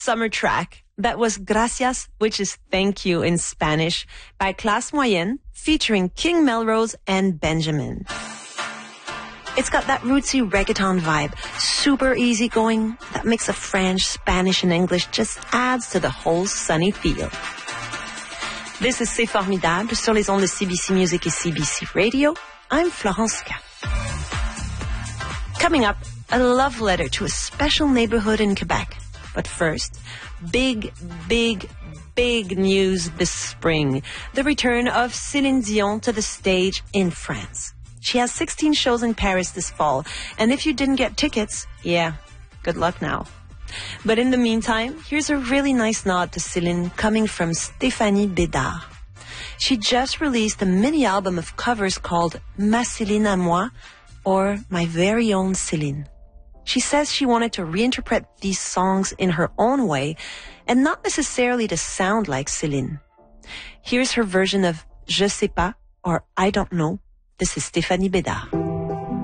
summer track. That was Gracias, which is thank you in Spanish, by Classe Moyenne, featuring King Melrose and Benjamin. It's got that rootsy reggaeton vibe, super easygoing. That mix of French, Spanish, and English just adds to the whole sunny feel. This is C'est Formidable sur les ondes de CBC Music et CBC Radio. I'm Florence K. Coming up, a love letter to a special neighborhood in Quebec. But first, big news this spring. The return of Céline Dion to the stage in France. She has 16 shows in Paris this fall. And if you didn't get tickets, yeah, good luck now. But in the meantime, here's a really nice nod to Céline coming from Stéphanie Bédard. She just released a mini album of covers called Ma Céline à moi, or My Very Own Céline. She says she wanted to reinterpret these songs in her own way and not necessarily to sound like Céline. Here's her version of Je sais pas, or I don't know. This is Stéphanie Bédard.